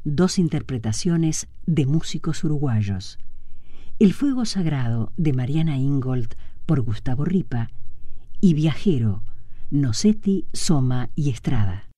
dos interpretaciones de músicos uruguayos: El fuego sagrado de Mariana Ingold por Gustavo Ripa y Viajero, Nocetti, Soma y Estrada.